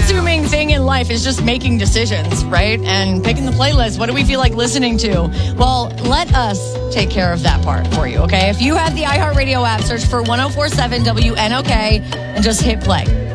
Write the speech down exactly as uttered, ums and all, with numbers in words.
time-consuming thing in life is just making decisions, right? And picking the playlist. What do we feel like listening to? Well, let us take care of that part for you, okay? If you have the iHeartRadio app, search for one oh four seven W N O K and just hit play.